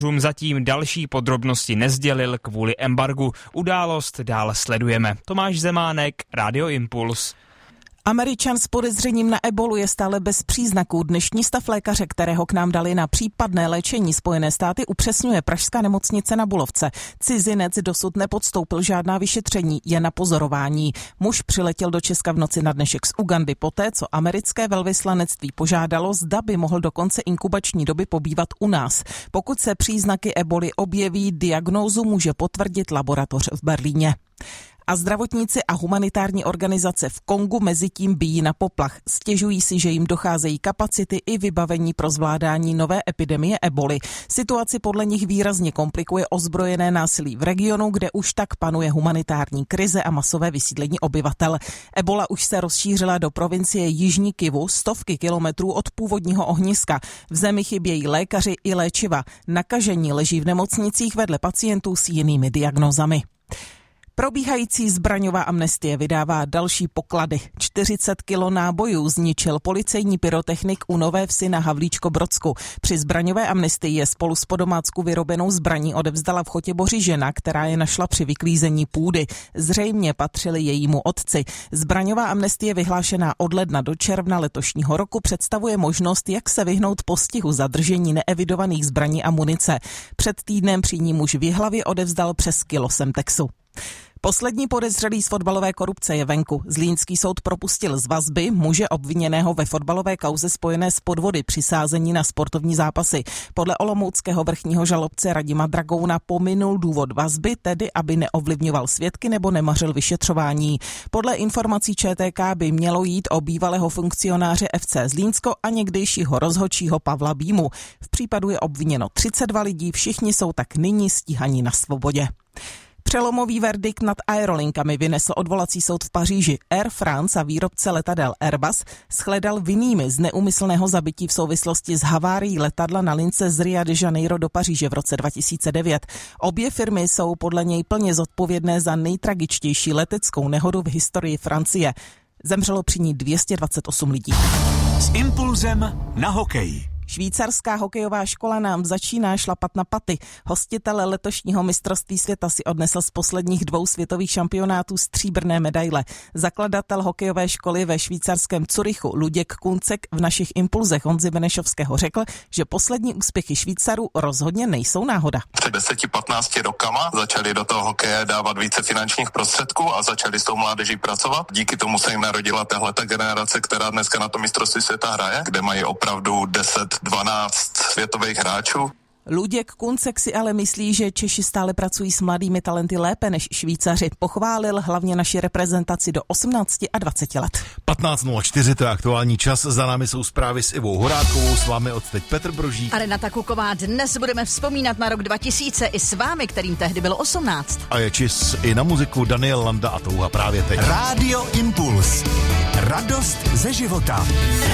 Zatím další podrobnosti nezdělil kvůli embargu. Událost dále sledujeme. Tomáš Zemánek, Radio Impuls. Američan s podezřením na ebolu je stále bez příznaků. Dnešní stav lékaře, kterého k nám dali na případné léčení Spojené státy, upřesňuje pražská nemocnice na Bulovce. Cizinec dosud nepodstoupil žádná vyšetření, je na pozorování. Muž přiletěl do Česka v noci na dnešek z Ugandy poté, co americké velvyslanectví požádalo, zda by mohl do konce inkubační doby pobývat u nás. Pokud se příznaky eboli objeví, diagnózu může potvrdit laboratoř v Berlíně. A zdravotníci a humanitární organizace v Kongu mezitím bijí na poplach. Stěžují si, že jim docházejí kapacity i vybavení pro zvládání nové epidemie eboli. Situaci podle nich výrazně komplikuje ozbrojené násilí v regionu, kde už tak panuje humanitární krize a masové vysídlení obyvatel. Ebola už se rozšířila do provincie Jižní Kivu, stovky kilometrů od původního ohniska. V zemi chybějí lékaři i léčiva. Nakažení leží v nemocnicích vedle pacientů s jinými diagnózami. Probíhající zbraňová amnestie vydává další poklady. 40 kilo nábojů zničil policejní pyrotechnik u Nové Vsi na Havlíčko-Brodsku. Při zbraňové amnestii je spolu s po domácku vyrobenou zbraní odevzdala v Chotěboři žena, která je našla při vyklízení půdy. Zřejmě patřily jejímu otci. Zbraňová amnestie vyhlášená od ledna do června letošního roku představuje možnost, jak se vyhnout postihu zadržení neevidovaných zbraní a munice. Před týdnem při ní muž v Jihlavě odevzdal přes kilo Semtexu. Poslední podezřelý z fotbalové korupce je venku. Zlínský soud propustil z vazby muže obviněného ve fotbalové kauze spojené s podvody při sázení na sportovní zápasy. Podle olomouckého vrchního žalobce Radima Dragouna pominul důvod vazby, tedy aby neovlivňoval svědky nebo nemařil vyšetřování. Podle informací ČTK by mělo jít o bývalého funkcionáře FC Zlínsko a někdejšího rozhodčího Pavla Bímu. V případu je obviněno 32 lidí, všichni jsou tak nyní stíhaní na svobodě. Přelomový verdikt nad aerolinkami vynesl odvolací soud v Paříži. Air France a výrobce letadel Airbus shledal vinnými z neúmyslného zabití v souvislosti s havárií letadla na lince z Ria de Janeiro do Paříže v roce 2009. Obě firmy jsou podle něj plně zodpovědné za nejtragičtější leteckou nehodu v historii Francie. Zemřelo při ní 228 lidí. S impulzem na hokej. Švýcarská hokejová škola nám začíná šlapat na paty. Hostitel letošního mistrovství světa si odnesl z posledních 2 světových šampionátů stříbrné medaile. Zakladatel hokejové školy ve švýcarském Curychu Luděk Kuncek v našich impulzech Honzy Benešovského řekl, že poslední úspěchy Švýcarů rozhodně nejsou náhoda. Před 10-15 rokama začali do toho hokeje dávat více finančních prostředků a začali s tou mládeží pracovat. Díky tomu se jim narodila tahleta generace, která dneska na tom mistrovství světa hraje, kde mají opravdu 10-12 světových hráčů. Luděk Kuncek si ale myslí, že Češi stále pracují s mladými talenty lépe než Švýcaři. Pochválil hlavně naši reprezentaci do 18 a 20 let. 15:04, to je aktuální čas. Za námi jsou zprávy s Ivou Horátkovou, s vámi odteď Petr Brožík a Renata Kuková. Dnes budeme vzpomínat na rok 2000 i s vámi, kterým tehdy bylo 18. A je čas i na muziku. Daniel Landa a Touha právě teď. Rádio Impuls. Radost ze života.